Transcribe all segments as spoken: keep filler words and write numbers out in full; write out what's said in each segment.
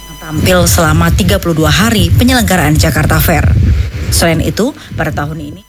tampil selama tiga puluh dua hari penyelenggaraan Jakarta Fair. Selain itu, pada tahun ini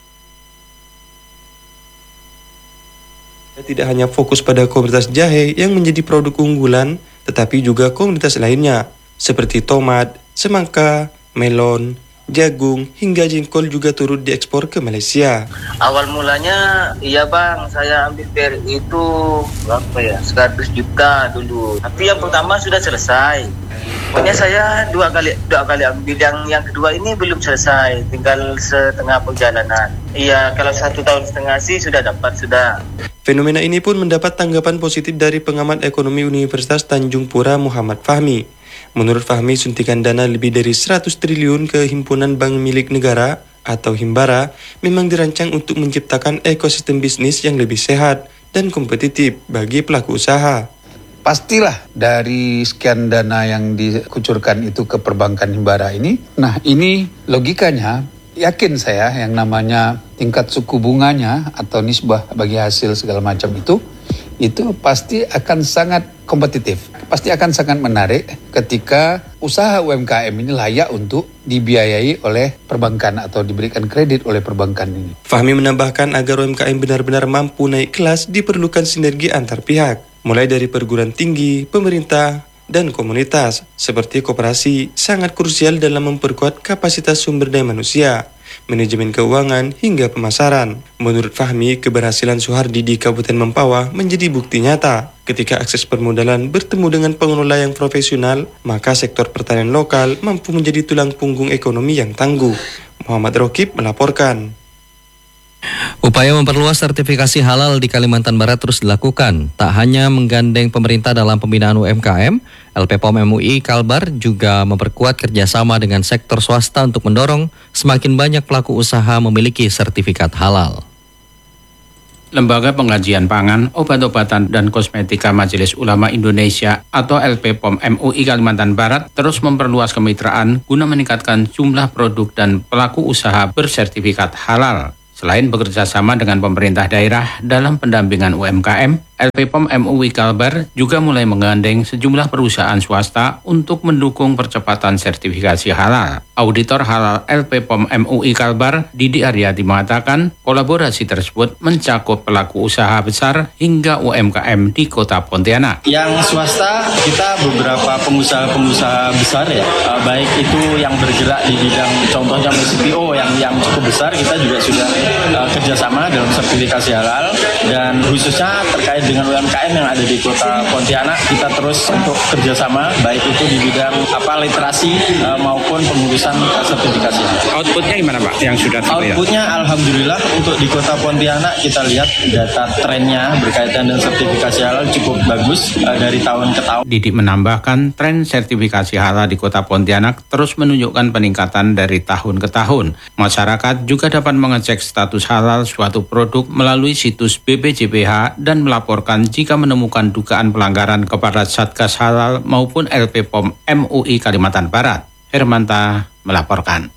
tidak hanya fokus pada komunitas jahe yang menjadi produk unggulan, tetapi juga komunitas lainnya seperti tomat, semangka, melon, jagung, hingga jengkol juga turut diekspor ke Malaysia. Awal mulanya, iya bang, saya ambil P R I itu berapa ya, seratus juta dulu. Tapi yang pertama sudah selesai. Pokoknya saya dua kali dua kali ambil, yang yang kedua ini belum selesai, tinggal setengah perjalanan. Iya, kalau satu tahun setengah sih sudah dapat sudah. Fenomena ini pun mendapat tanggapan positif dari pengamat ekonomi Universitas Tanjung Pura Muhammad Fahmi. Menurut Fahmi, suntikan dana lebih dari seratus triliun ke Himpunan Bank Milik Negara atau Himbara memang dirancang untuk menciptakan ekosistem bisnis yang lebih sehat dan kompetitif bagi pelaku usaha. Pastilah dari sekian dana yang dikucurkan itu ke perbankan Himbara ini, nah ini logikanya yakin saya yang namanya tingkat suku bunganya atau nisbah bagi hasil segala macam itu, itu pasti akan sangat kompetitif. Pasti akan sangat menarik ketika usaha U M K M ini layak untuk dibiayai oleh perbankan atau diberikan kredit oleh perbankan ini. Fahmi menambahkan agar U M K M benar-benar mampu naik kelas diperlukan sinergi antar pihak, mulai dari perguruan tinggi, pemerintah, dan komunitas, seperti koperasi sangat krusial dalam memperkuat kapasitas sumber daya manusia, manajemen keuangan, hingga pemasaran. Menurut Fahmi, keberhasilan Suhardi di Kabupaten Mempawah menjadi bukti nyata. Ketika akses permodalan bertemu dengan pengelola yang profesional, maka sektor pertanian lokal mampu menjadi tulang punggung ekonomi yang tangguh. Muhammad Rokib melaporkan. Upaya memperluas sertifikasi halal di Kalimantan Barat terus dilakukan. Tak hanya menggandeng pemerintah dalam pembinaan U M K M, L P P O M M U I Kalbar juga memperkuat kerjasama dengan sektor swasta untuk mendorong semakin banyak pelaku usaha memiliki sertifikat halal. Lembaga Pengkajian Pangan, Obat-obatan dan Kosmetika Majelis Ulama Indonesia atau L P P O M M U I Kalimantan Barat terus memperluas kemitraan guna meningkatkan jumlah produk dan pelaku usaha bersertifikat halal. Selain bekerja sama dengan pemerintah daerah dalam pendampingan U M K M, L P P O M M U I Kalbar juga mulai menggandeng sejumlah perusahaan swasta untuk mendukung percepatan sertifikasi halal. Auditor halal L P P O M M U I Kalbar, Didi Aryati mengatakan, kolaborasi tersebut mencakup pelaku usaha besar hingga U M K M di Kota Pontianak. Yang swasta, kita beberapa pengusaha-pengusaha besar ya, baik itu yang bergerak di bidang contohnya C P O yang yang cukup besar, kita juga sudah uh, kerjasama dalam sertifikasi halal, dan khususnya terkait dengan U M K M yang ada di Kota Pontianak, kita terus untuk kerjasama baik itu di bidang apa literasi uh, maupun pengurusan sertifikasi. Outputnya gimana Pak yang sudah terlihat? Outputnya alhamdulillah untuk di Kota Pontianak kita lihat data trennya berkaitan dengan sertifikasi halal cukup bagus uh, dari tahun ke tahun. Didi menambahkan tren sertifikasi halal di Kota Pontianak terus menunjukkan peningkatan dari tahun ke tahun. Masyarakat juga dapat mengecek status halal suatu produk melalui situs B P J P H dan melaporkan jika menemukan dugaan pelanggaran kepada Satgas Halal maupun L P P O M M U I Kalimantan Barat. Hermanta melaporkan.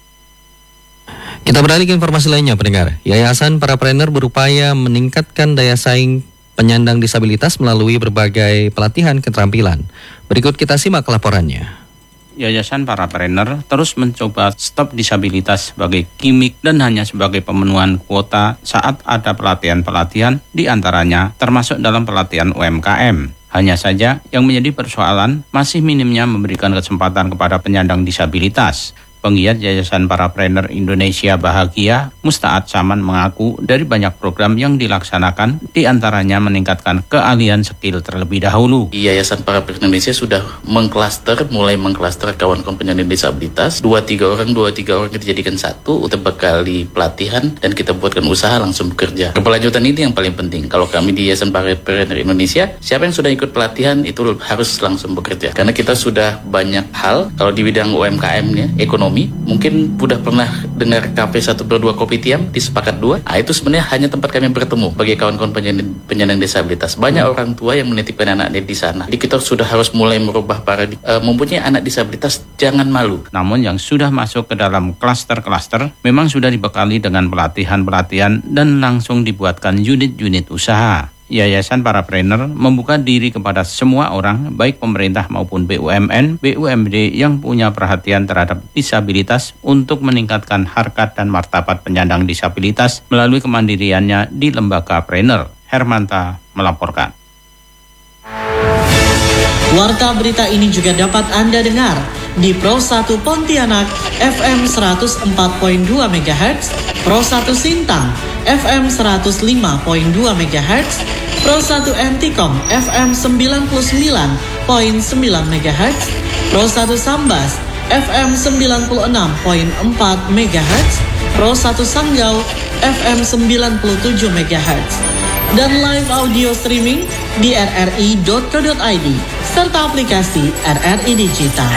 Kita beralih ke informasi lainnya, pendengar. Yayasan Parapreneur berupaya meningkatkan daya saing penyandang disabilitas melalui berbagai pelatihan keterampilan. Berikut kita simak laporannya. Yayasan Parapreneur terus mencoba stop disabilitas sebagai gimmick dan hanya sebagai pemenuhan kuota saat ada pelatihan-pelatihan, di antaranya termasuk dalam pelatihan U M K M. Hanya saja yang menjadi persoalan masih minimnya memberikan kesempatan kepada penyandang disabilitas. Penggiat Yayasan Parapreneur Indonesia Bahagia, Musta'ad Saman mengaku dari banyak program yang dilaksanakan, diantaranya meningkatkan keahlian skill terlebih dahulu. Yayasan Parapreneur Indonesia sudah mengklaster, mulai mengklaster kawan-kawan penyandang disabilitas, dua tiga orang, dua tiga orang kita jadikan satu, kita bekali pelatihan dan kita buatkan usaha langsung bekerja. Keberlanjutan ini yang paling penting. Kalau kami di Yayasan Parapreneur Indonesia, siapa yang sudah ikut pelatihan itu harus langsung bekerja. Karena kita sudah banyak hal, kalau di bidang U M K M-nya, ekonomi, mungkin sudah pernah dengar kafe satu berdua kopi tiam di Sepakat dua. Nah, itu sebenarnya hanya tempat kami bertemu bagi kawan-kawan penyandang, penyandang disabilitas. Banyak hmm. orang tua yang menitipkan anaknya di sana. Jadi kita sudah harus mulai merubah paradigma. E, mempunyai anak disabilitas jangan malu. Namun yang sudah masuk ke dalam klaster-klaster memang sudah dibekali dengan pelatihan-pelatihan dan langsung dibuatkan unit-unit usaha. Yayasan Parapreneur membuka diri kepada semua orang, baik pemerintah maupun B U M N, B U M D yang punya perhatian terhadap disabilitas untuk meningkatkan harkat dan martabat penyandang disabilitas melalui kemandiriannya di lembaga Preneur. Hermanta melaporkan. Warta berita ini juga dapat Anda dengar di Pro satu Pontianak F M seratus empat koma dua megahertz, Pro satu Sintang F M seratus lima koma dua megahertz, Pro satu Antikom F M sembilan puluh sembilan koma sembilan megahertz, Pro satu Sambas F M sembilan puluh enam koma empat megahertz, Pro satu Sanggau F M sembilan puluh tujuh megahertz, dan live audio streaming di r r i dot co dot i d serta aplikasi R R I Digital.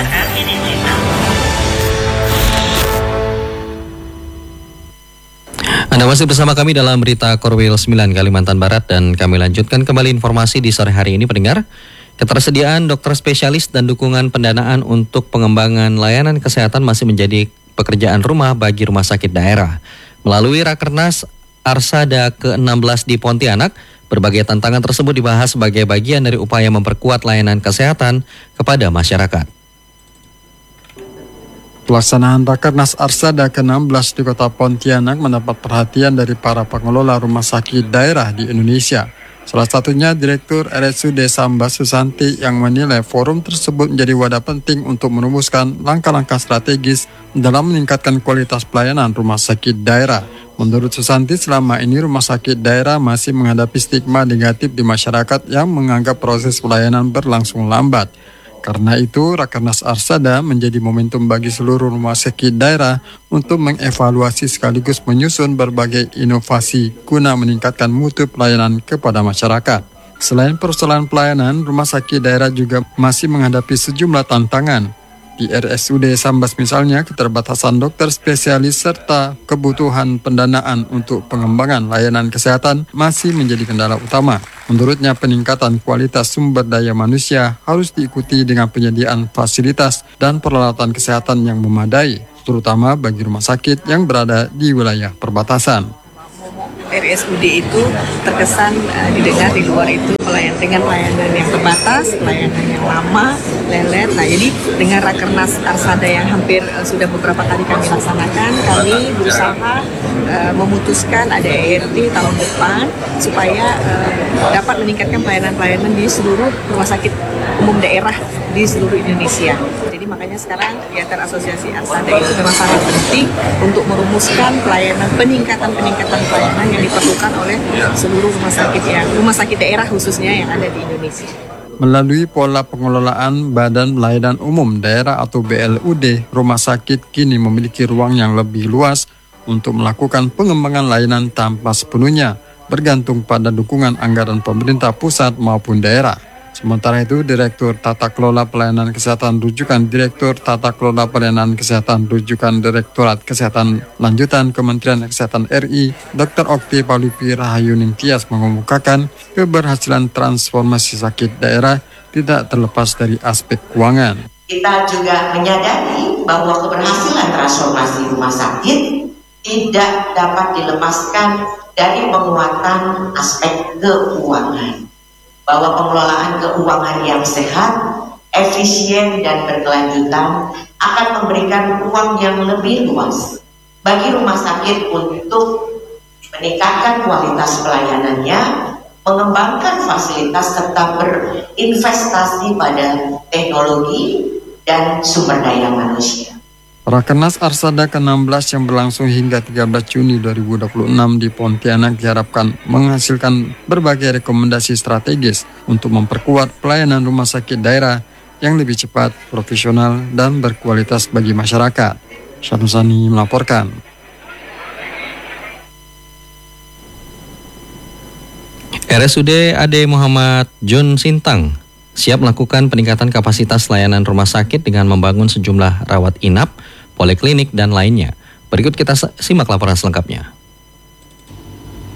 Anda masih bersama kami dalam berita Korwil sembilan Kalimantan Barat, dan kami lanjutkan kembali informasi di sore hari ini, pendengar. Ketersediaan dokter spesialis dan dukungan pendanaan untuk pengembangan layanan kesehatan masih menjadi pekerjaan rumah bagi rumah sakit daerah. Melalui Rakernas Arsada ke enam belas di Pontianak, berbagai tantangan tersebut dibahas sebagai bagian dari upaya memperkuat layanan kesehatan kepada masyarakat. Pelaksanaan Rakernas Arsada ke enam belas di Kota Pontianak mendapat perhatian dari para pengelola rumah sakit daerah di Indonesia. Salah satunya Direktur R S U D Sambas Susanti yang menilai forum tersebut menjadi wadah penting untuk merumuskan langkah-langkah strategis dalam meningkatkan kualitas pelayanan rumah sakit daerah. Menurut Susanti, selama ini rumah sakit daerah masih menghadapi stigma negatif di masyarakat yang menganggap proses pelayanan berlangsung lambat. Karena itu, Rakernas Arsada menjadi momentum bagi seluruh rumah sakit daerah untuk mengevaluasi sekaligus menyusun berbagai inovasi guna meningkatkan mutu pelayanan kepada masyarakat. Selain persoalan pelayanan, rumah sakit daerah juga masih menghadapi sejumlah tantangan. Di R S U D Sambas misalnya, keterbatasan dokter spesialis serta kebutuhan pendanaan untuk pengembangan layanan kesehatan masih menjadi kendala utama. Menurutnya, peningkatan kualitas sumber daya manusia harus diikuti dengan penyediaan fasilitas dan peralatan kesehatan yang memadai, terutama bagi rumah sakit yang berada di wilayah perbatasan. R S U D itu terkesan uh, didengar di luar itu pelayan dengan pelayanan yang terbatas, pelayanan yang lama, lelet. Nah, jadi dengan Rakernas Arsada yang hampir uh, sudah beberapa kali kami laksanakan, kami berusaha uh, memutuskan ada E R T tahun depan supaya uh, dapat meningkatkan pelayanan-pelayanan di seluruh rumah sakit umum daerah di seluruh Indonesia. Jadi makanya sekarang kegiatan Asosiasi Arsada itu memang sangat penting untuk merumuskan pelayanan, peningkatan-peningkatan pelayanan yang diperlukan oleh seluruh rumah sakit yang rumah sakit daerah khususnya yang ada di Indonesia. Melalui pola pengelolaan Badan Pelayanan Umum Daerah atau B L U D, rumah sakit kini memiliki ruang yang lebih luas untuk melakukan pengembangan layanan tanpa sepenuhnya bergantung pada dukungan anggaran pemerintah pusat maupun daerah. Sementara itu, Direktur Tata Kelola Pelayanan Kesehatan Rujukan Direktur Tata Kelola Pelayanan Kesehatan Rujukan Direktorat Kesehatan Lanjutan Kementerian Kesehatan R I, Doktor Okti Palupi Rahayuning Tias mengemukakan keberhasilan transformasi sakit daerah tidak terlepas dari aspek keuangan. Kita juga menyadari bahwa keberhasilan transformasi rumah sakit tidak dapat dilepaskan dari penguatan aspek keuangan. Bahwa pengelolaan keuangan yang sehat, efisien, dan berkelanjutan akan memberikan ruang yang lebih luas bagi rumah sakit untuk meningkatkan kualitas pelayanannya, mengembangkan fasilitas, serta berinvestasi pada teknologi dan sumber daya manusia. Rakernas Arsada ke enam belas yang berlangsung hingga tiga belas Juni dua ribu dua puluh enam di Pontianak diharapkan menghasilkan berbagai rekomendasi strategis untuk memperkuat pelayanan rumah sakit daerah yang lebih cepat, profesional, dan berkualitas bagi masyarakat. Syanusani melaporkan. R S U D A D Muhammad John Sintang siap melakukan peningkatan kapasitas layanan rumah sakit dengan membangun sejumlah rawat inap, poliklinik, dan lainnya. Berikut kita simak laporan selengkapnya.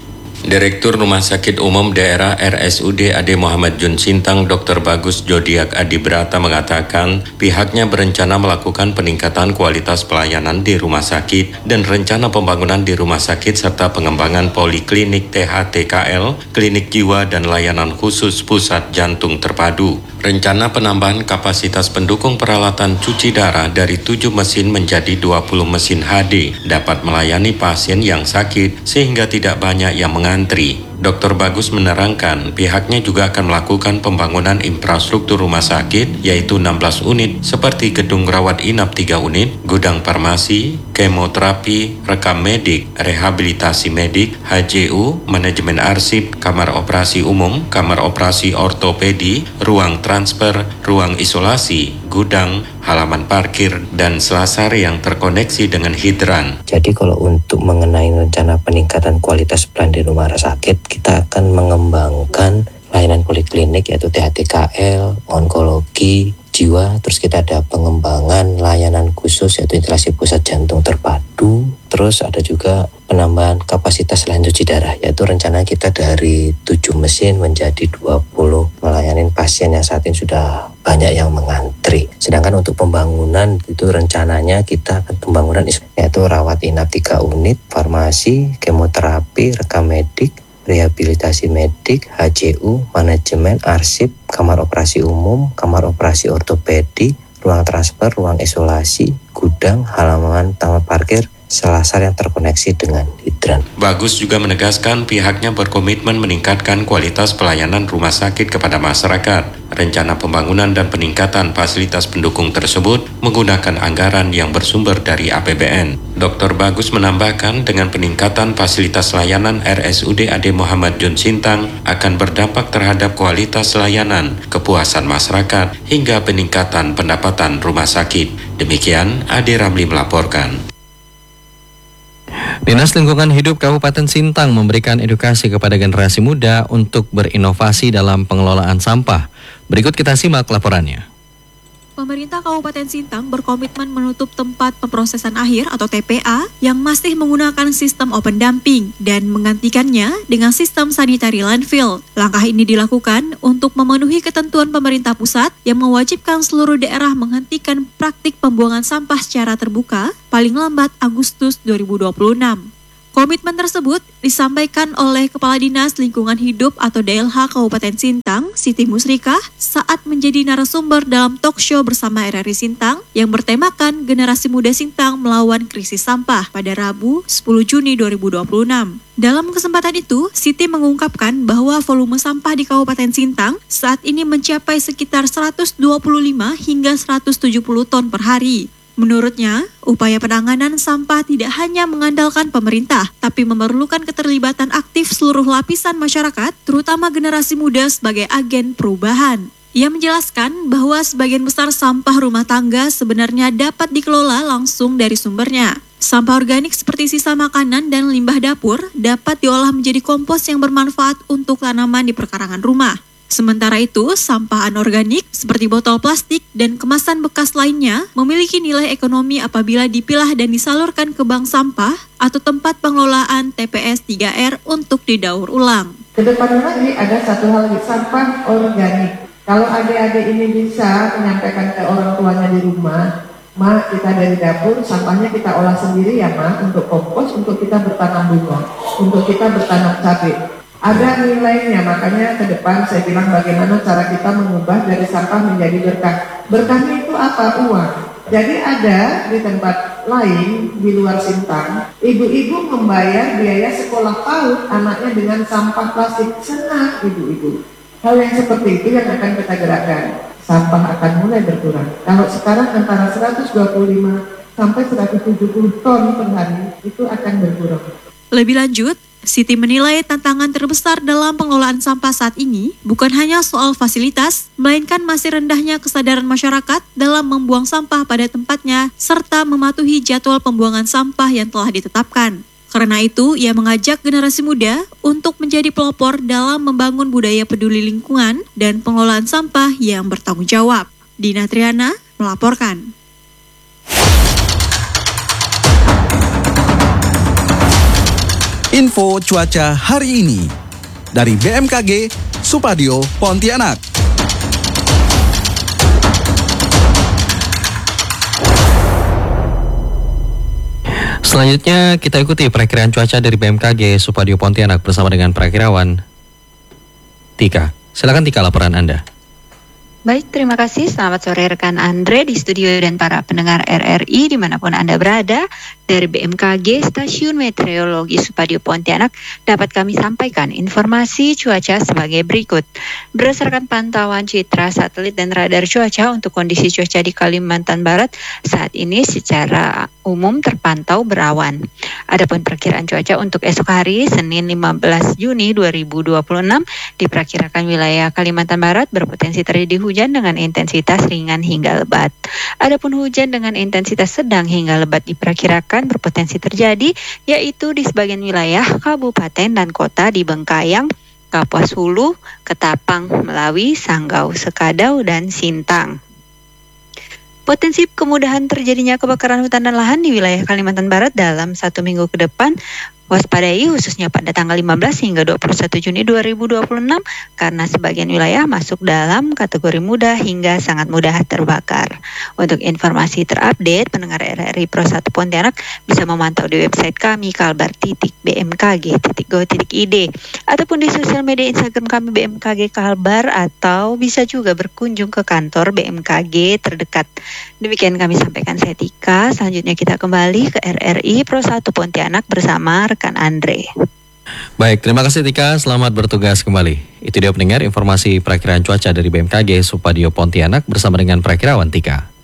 Direktur Rumah Sakit Umum Daerah R S U D Ade Muhammad Jun Sintang, Doktor Bagus Jodiak Adibrata mengatakan pihaknya berencana melakukan peningkatan kualitas pelayanan di rumah sakit dan rencana pembangunan di rumah sakit serta pengembangan poliklinik T H T K L, klinik jiwa dan layanan khusus pusat jantung terpadu. Rencana penambahan kapasitas pendukung peralatan cuci darah dari tujuh mesin menjadi dua puluh mesin H D dapat melayani pasien yang sakit sehingga tidak banyak yang mengantri. Doktor Bagus menerangkan pihaknya juga akan melakukan pembangunan infrastruktur rumah sakit yaitu enam belas unit seperti gedung rawat inap tiga unit, gudang farmasi, kemoterapi, rekam medik, rehabilitasi medik, H J U, manajemen arsip, kamar operasi umum, kamar operasi ortopedi, ruang transfer, ruang isolasi, gudang, halaman parkir, dan selasar yang terkoneksi dengan hidran. Jadi kalau untuk mengenai rencana peningkatan kualitas pelayanan di rumah sakit, kita akan mengembangkan layanan poliklinik yaitu T H T K L, onkologi, jiwa, terus kita ada pengembangan layanan khusus yaitu instalasi pusat jantung terpadu, terus ada juga penambahan kapasitas layanan cuci darah yaitu rencana kita dari tujuh mesin menjadi dua puluh melayani pasien yang saat ini sudah banyak yang mengantri. Sedangkan untuk pembangunan itu rencananya kita akan pembangunan yaitu rawat inap tiga unit, farmasi, kemoterapi, rekam medik, rehabilitasi medik, H J U, manajemen arsip, kamar operasi umum, kamar operasi ortopedi, ruang transfer, ruang isolasi, gudang, halaman taman parkir, selasar yang terkoneksi dengan hidran. Bagus juga menegaskan pihaknya berkomitmen meningkatkan kualitas pelayanan rumah sakit kepada masyarakat. Rencana pembangunan dan peningkatan fasilitas pendukung tersebut menggunakan anggaran yang bersumber dari A P B N. Doktor Bagus menambahkan dengan peningkatan fasilitas layanan R S U D Ade Muhammad Jun Sintang akan berdampak terhadap kualitas layanan, kepuasan masyarakat, hingga peningkatan pendapatan rumah sakit. Demikian Ade Ramli melaporkan. Dinas Lingkungan Hidup Kabupaten Sintang memberikan edukasi kepada generasi muda untuk berinovasi dalam pengelolaan sampah. Berikut kita simak laporannya. Pemerintah Kabupaten Sintang berkomitmen menutup tempat pemrosesan akhir atau T P A yang masih menggunakan sistem open dumping dan menggantikannya dengan sistem sanitary landfill. Langkah ini dilakukan untuk memenuhi ketentuan pemerintah pusat yang mewajibkan seluruh daerah menghentikan praktik pembuangan sampah secara terbuka paling lambat Agustus dua ribu dua puluh enam. Komitmen tersebut disampaikan oleh Kepala Dinas Lingkungan Hidup atau D L H Kabupaten Sintang, Siti Musrikah, saat menjadi narasumber dalam talk show bersama R R I Sintang yang bertemakan Generasi Muda Sintang Melawan Krisis Sampah pada Rabu sepuluh Juni dua ribu dua puluh enam. Dalam kesempatan itu, Siti mengungkapkan bahwa volume sampah di Kabupaten Sintang saat ini mencapai sekitar seratus dua puluh lima hingga seratus tujuh puluh ton per hari. Menurutnya, upaya penanganan sampah tidak hanya mengandalkan pemerintah, tapi memerlukan keterlibatan aktif seluruh lapisan masyarakat, terutama generasi muda sebagai agen perubahan. Ia menjelaskan bahwa sebagian besar sampah rumah tangga sebenarnya dapat dikelola langsung dari sumbernya. Sampah organik seperti sisa makanan dan limbah dapur dapat diolah menjadi kompos yang bermanfaat untuk tanaman di perkarangan rumah. Sementara itu, sampah anorganik seperti botol plastik dan kemasan bekas lainnya memiliki nilai ekonomi apabila dipilah dan disalurkan ke bank sampah atau tempat pengelolaan T P S tiga R untuk didaur ulang. Kedepannya lagi ada satu hal lagi, sampah organik. Kalau adik-adik ini bisa menyampaikan ke orang tuanya di rumah, Ma, kita dari dapur, sampahnya kita olah sendiri ya Ma, untuk kompos, untuk kita bertanam bunga, untuk kita bertanam cabai. Ada nilainya, makanya ke depan saya bilang bagaimana cara kita mengubah dari sampah menjadi berkah. Berkahnya itu apa? Uang. Jadi ada di tempat lain di luar Sintang, ibu-ibu membayar biaya sekolah PAUD anaknya dengan sampah plastik. Senang ibu-ibu. Hal yang seperti itu yang akan kita gerakkan. Sampah akan mulai berkurang. Kalau sekarang antara seratus dua puluh lima sampai seratus tujuh puluh ton per hari, itu akan berkurang. Lebih lanjut, Siti menilai tantangan terbesar dalam pengelolaan sampah saat ini bukan hanya soal fasilitas, melainkan masih rendahnya kesadaran masyarakat dalam membuang sampah pada tempatnya serta mematuhi jadwal pembuangan sampah yang telah ditetapkan. Karena itu, ia mengajak generasi muda untuk menjadi pelopor dalam membangun budaya peduli lingkungan dan pengelolaan sampah yang bertanggung jawab. Dina Triana melaporkan. Info cuaca hari ini dari B M K G Supadio Pontianak. Selanjutnya kita ikuti perakiraan cuaca dari B M K G Supadio Pontianak bersama dengan perakirawan Tika. Silakan Tika, laporan Anda. Baik, terima kasih. Selamat sore rekan Andre di studio dan para pendengar R R I dimanapun Anda berada. Dari B M K G Stasiun Meteorologi Supadio Pontianak dapat kami sampaikan informasi cuaca sebagai berikut. Berdasarkan pantauan citra satelit dan radar cuaca untuk kondisi cuaca di Kalimantan Barat saat ini secara umum terpantau berawan. Adapun perkiraan cuaca untuk esok hari Senin lima belas Juni dua ribu dua puluh enam diperkirakan wilayah Kalimantan Barat berpotensi terjadi hujan dengan intensitas ringan hingga lebat. Adapun hujan dengan intensitas sedang hingga lebat diperkirakan berpotensi terjadi yaitu di sebagian wilayah kabupaten dan kota di Bengkayang, Kapuas Hulu, Ketapang, Melawi, Sanggau, Sekadau, dan Sintang. Potensi kemudahan terjadinya kebakaran hutan dan lahan di wilayah Kalimantan Barat dalam satu minggu ke depan waspadai khususnya pada tanggal lima belas hingga dua puluh satu Juni dua ribu dua puluh enam karena sebagian wilayah masuk dalam kategori mudah hingga sangat mudah terbakar. Untuk informasi terupdate, pendengar R R I Pro satu Pontianak bisa memantau di website kami kalbar titik b m k g titik go titik i d ataupun di sosial media Instagram kami B M K G Kalbar atau bisa juga berkunjung ke kantor B M K G terdekat. Demikian kami sampaikan, saya Tika. Selanjutnya kita kembali ke R R I Pro satu Pontianak bersama rekan Andre. Baik, terima kasih Tika. Selamat bertugas kembali. Itu dia pendengar informasi perakiraan cuaca dari B M K G Supadio Pontianak bersama dengan perakirawan Tika.